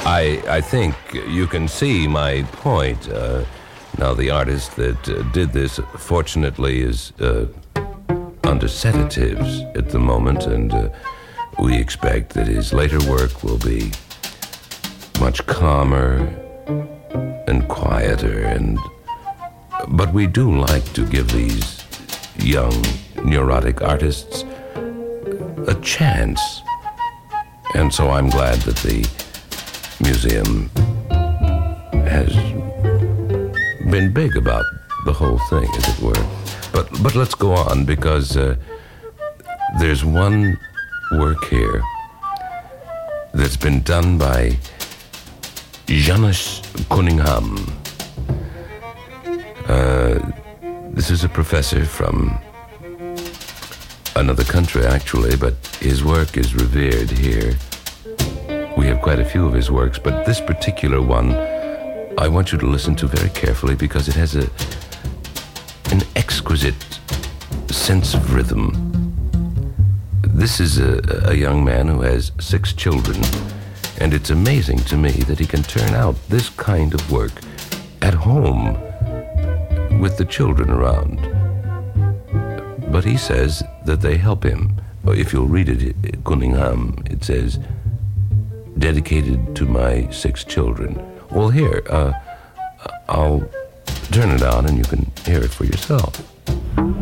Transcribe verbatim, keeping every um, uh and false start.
I I think you can see my point. Uh, now, the artist that uh, did this, fortunately, is uh, under sedatives at the moment, and uh, we expect that his later work will be much calmer and quieter. And but we do like to give these young neurotic artists a chance, and so I'm glad that the museum has been big about the whole thing, as it were. But but let's go on, because uh, there's one work here that's been done by Janis Cunningham. Uh, this is a professor from another country, actually, but his work is revered here. We have quite a few of his works, but this particular one I want you to listen to very carefully, because it has a an exquisite sense of rhythm. This is a, a young man who has six children, and it's amazing to me that he can turn out this kind of work at home with the children around. But he says that they help him. If you'll read it, Cunningham, it says, "Dedicated to my six children." Well, here, uh, I'll turn it on and you can hear it for yourself.